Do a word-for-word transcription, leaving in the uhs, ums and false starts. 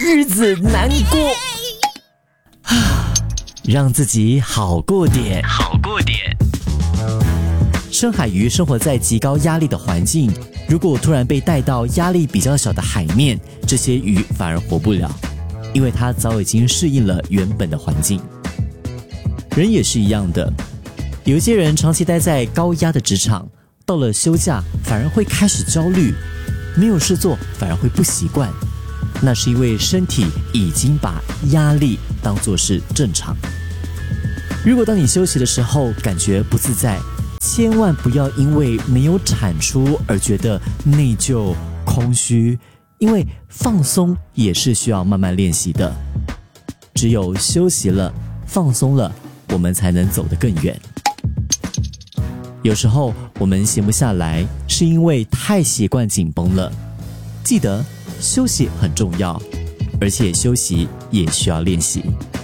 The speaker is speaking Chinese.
日子难过啊，让自己好过点，好过点。深海鱼生活在极高压力的环境，如果突然被带到压力比较小的海面，这些鱼反而活不了，因为它早已经适应了原本的环境。人也是一样的，有一些人长期待在高压的职场，到了休假反而会开始焦虑，没有事做反而会不习惯，那是因为身体已经把压力当作是正常。如果当你休息的时候感觉不自在，千万不要因为没有产出而觉得内疚空虚，因为放松也是需要慢慢练习的。只有休息了放松了，我们才能走得更远。有时候我们闲不下来，是因为太习惯紧绷了。记得休息很重要，而且休息也需要练习。